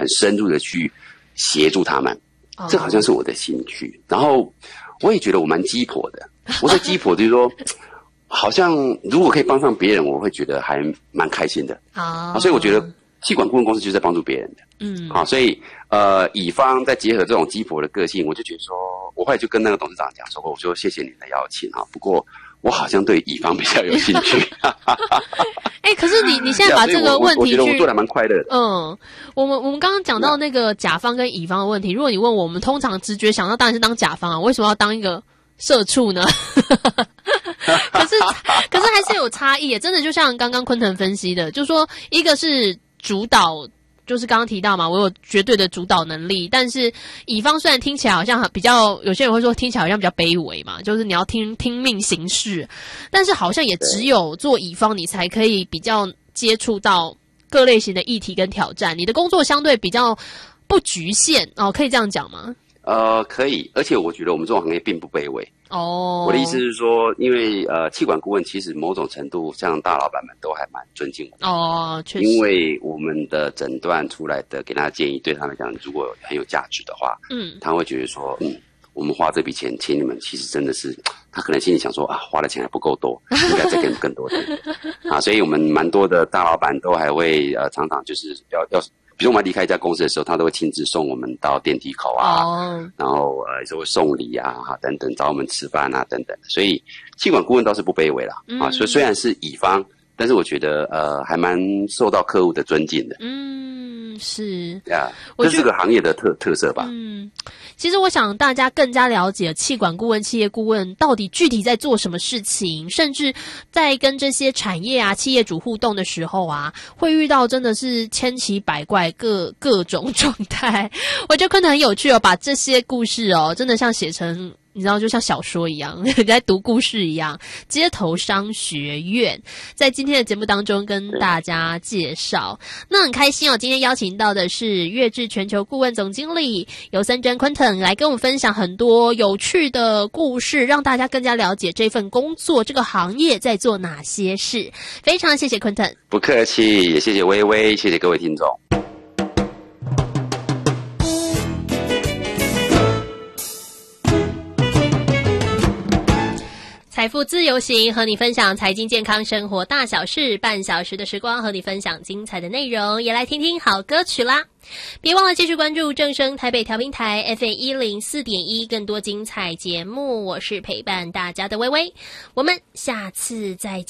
很深入的去协助他们，这好像是我的兴趣。然后我也觉得我蛮鸡婆的，我的鸡婆就是说，好像如果可以帮上别人，我会觉得还蛮开心的所以我觉得企管顾问公司就是在帮助别人的，所以乙方再结合这种鸡婆的个性，我就觉得说，我后来就跟那个董事长讲说，我说谢谢你的邀请不过我好像对乙方比较有兴趣。 可是你现在把这个问题我觉得我做得蛮快乐的。 我们刚刚讲到那个甲方跟乙方的问题，如果你问我们通常直觉想到当然是当甲方为什么要当一个社畜呢？可是还是有差异真的就像刚刚昆腾分析的，就是说一个是主导，就是刚刚提到嘛，我有绝对的主导能力，但是乙方虽然听起来好像比较，有些人会说听起来好像比较卑微嘛，就是你要听命行事，但是好像也只有做乙方你才可以比较接触到各类型的议题跟挑战，你的工作相对比较不局限可以这样讲吗？ 可以，而且我觉得我们这种行业并不卑微。我的意思是说，因为企管顾问其实某种程度，像大老板们都还蛮尊敬我们。确实。因为我们的诊断出来的给他的建议，对他来讲，如果很有价值的话，他会觉得说，我们花这笔钱请你们，其实真的是，他可能心里想说花的钱还不够多，应该再给你们更多的所以我们蛮多的大老板都还会常常就是要。比如我们离开一家公司的时候，他都会亲自送我们到电梯口然后有时候会送礼等等，找我们吃饭等等。所以企管顾问倒是不卑微啦所以虽然是乙方，但是我觉得还蛮受到客户的尊敬的。 是这是个行业的特色吧。 其实我想大家更加了解企管顾问、企业顾问到底具体在做什么事情，甚至在跟这些产业企业主互动的时候会遇到真的是千奇百怪各种状态。我觉得昆腾很有趣把这些故事真的像写成你知道就像小说一样你在读故事一样，街头商学院在今天的节目当中跟大家介绍。那很开心今天邀请到的是月智全球顾问总经理游森真昆腾来跟我们分享很多有趣的故事，让大家更加了解这份工作这个行业在做哪些事。非常谢谢昆腾。 不客气，也谢谢薇薇，谢谢各位听众。 财富自由行，和你分享财经健康生活大小事，半小时的时光和你分享精彩的内容，也来听听好歌曲啦。别忘了继续关注正声台北调频台 FM104.1 更多精彩节目，我是陪伴大家的薇薇，我们下次再见。